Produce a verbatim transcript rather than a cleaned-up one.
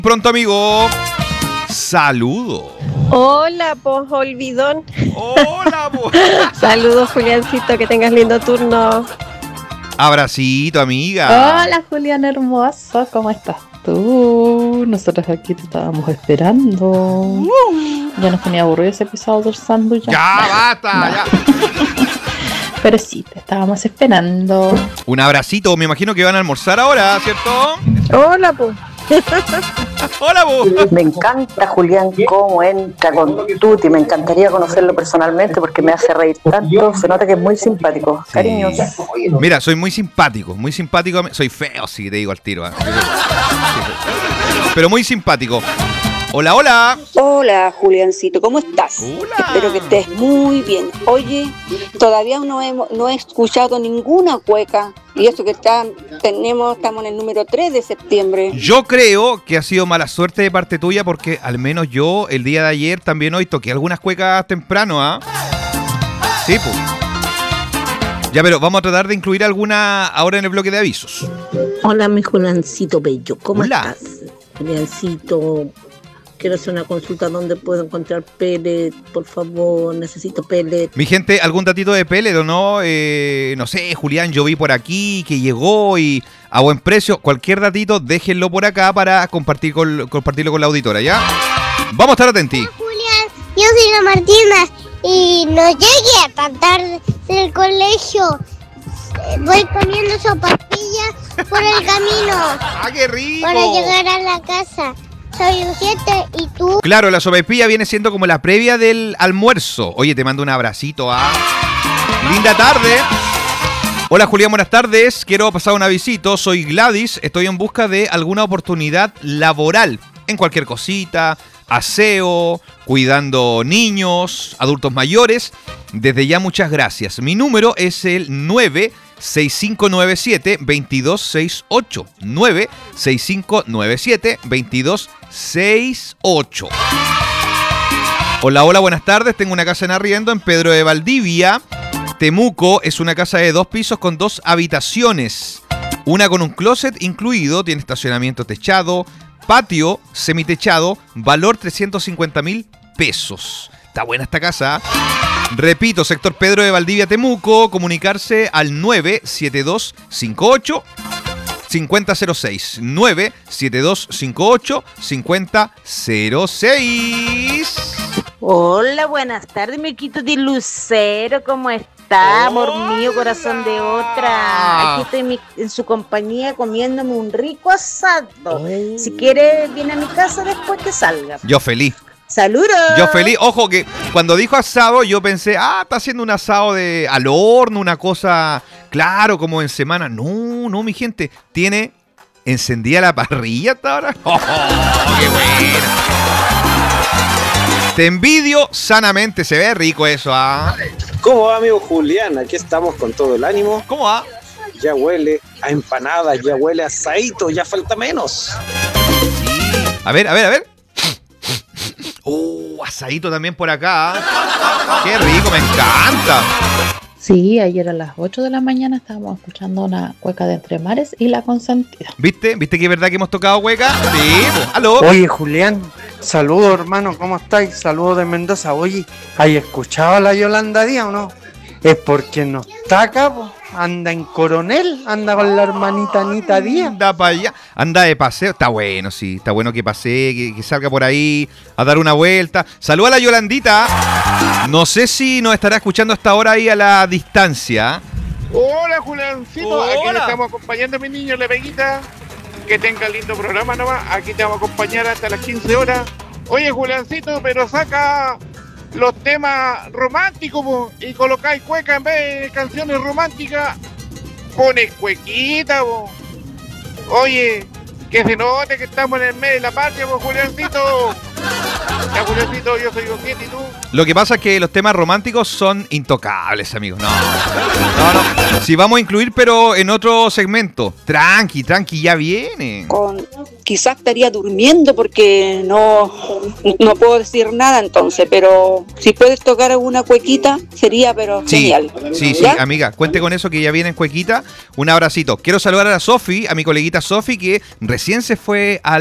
Pronto, amigo. Saludo. Hola, pues, olvidón. Hola, po. Saludos, Juliancito, que tengas lindo turno. Abracito, amiga. Hola, Julián hermoso, ¿cómo estás tú? Nosotros aquí te estábamos esperando. Uh. Ya nos tenía aburrido ese episodio del sándwich. Ya, basta, no. ya. Pero sí, te estábamos esperando. Un abracito, me imagino que van a almorzar ahora, ¿cierto? Hola, pues. Hola, vos. Me encanta Julián cómo entra con Tuti. Me encantaría conocerlo personalmente porque me hace reír tanto. Se nota que es muy simpático. Sí. Cariños. Mira, soy muy simpático, muy simpático. Soy feo, sí, te digo al tiro. ¿eh? Pero muy simpático. Hola, hola. Hola, Juliancito, ¿cómo estás? Hola. Espero que estés muy bien. Oye, todavía no, hemos, no he escuchado ninguna cueca. Y eso que está, tenemos, estamos en el número tres de septiembre. Yo creo que ha sido mala suerte de parte tuya porque al menos yo el día de ayer también hoy toqué algunas cuecas temprano, ¿ah? ¿eh? Sí, pues. Ya, pero vamos a tratar de incluir alguna ahora en el bloque de avisos. Hola, mi Juliancito bello, ¿cómo Hola. estás? Juliancito, quiero hacer una consulta donde puedo encontrar pellet, por favor, necesito pellet. Mi gente, ¿algún datito de pellet o no? Eh, no sé, Julián, yo vi por aquí que llegó y a buen precio. Cualquier datito, déjenlo por acá para compartir con, compartirlo con la auditora, ¿ya? Vamos a estar atentos. Hola, Julián, yo soy la Martina y no llegué tan tarde del colegio. Voy comiendo sopapillas por el camino. ¡Ah, qué rico! Para llegar a la casa. Soy un siete y tú. Claro, la sopaipilla viene siendo como la previa del almuerzo. Oye, te mando un abracito, ¿ah? Linda tarde. Hola, Julián, buenas tardes. Quiero pasar un avisito. Soy Gladys. Estoy en busca de alguna oportunidad laboral en cualquier cosita, aseo, cuidando niños, adultos mayores. Desde ya, muchas gracias. Mi número es el nueve seis cinco nueve siete, dos dos seis ocho. nueve seis cinco nueve siete, dos dos seis ocho. Hola, hola, buenas tardes. Tengo una casa en arriendo en Pedro de Valdivia, Temuco. Es una casa de dos pisos con dos habitaciones. Una con un closet incluido. Tiene estacionamiento techado, patio semitechado. Valor trescientos cincuenta mil pesos. Está buena esta casa, ¿eh? Repito, sector Pedro de Valdivia, Temuco. Comunicarse al nueve siete dos cinco ocho cinco cero cero seis. nueve siete dos cinco ocho cinco cero cero seis. Hola, buenas tardes, mi quito de Lucero. ¿Cómo está, amor mío, corazón de otra? Aquí estoy en, mi, en su compañía comiéndome un rico asado. Oh. Si quiere, viene a mi casa después que salga. Yo feliz. ¡Saludos! Yo feliz. Ojo que cuando dijo asado yo pensé, ah, está haciendo un asado de al horno, una cosa, claro, como en semana. No, no, mi gente. Tiene encendida la parrilla hasta ahora. ¡Oh, qué buena! Te envidio sanamente. Se ve rico eso, ¿ah? ¿eh? ¿Cómo va, amigo Julián? Aquí estamos con todo el ánimo. ¿Cómo va? Ya huele a empanada, ya huele a asadito, ya falta menos. Sí. A ver, a ver, a ver. Uh, asadito también por acá. Qué rico, me encanta. Sí, ayer a las ocho de la mañana estábamos escuchando una cueca de Entre Mares y La Consentida. ¿Viste? ¿Viste que es verdad que hemos tocado cueca? Sí, pues, aló. Oye, Julián, saludos, hermano, ¿cómo estáis? Saludos de Mendoza. Oye, ¿hay escuchado a la Yolanda Díaz o no? Es porque no está acá, po. Anda en Coronel, anda con la hermanita Anita Díaz. Anda para allá, anda de paseo. Está bueno, sí, está bueno que pase, que, que salga por ahí a dar una vuelta. Saluda a la Yolandita. No sé si nos estará escuchando hasta ahora ahí a la distancia. Hola, Juliancito. Hola. Aquí le estamos acompañando a mi niño Lepeguita. Que tenga lindo programa nomás. Aquí te vamos a acompañar hasta las quince horas. Oye, Juliancito, pero saca los temas románticos, po, y colocáis cueca en vez de canciones románticas. Pones cuequita, po. Oye, que se note que estamos en el mes de la patria, po, Juliancito. Ya, Juliancito, yo soy José, ¿y tú? Lo que pasa es que los temas románticos son intocables, amigos. No, no, no. Si vamos a incluir, pero en otro segmento. Tranqui, tranqui, ya viene. Con, quizás estaría durmiendo porque no, no puedo decir nada entonces, pero si puedes tocar alguna cuequita sería pero sí, genial. Sí, sí, ¿ya? Amiga, cuente con eso que ya viene en cuequita. Un abracito. Quiero saludar a la Sofi, a mi coleguita Sofi, que recién se fue al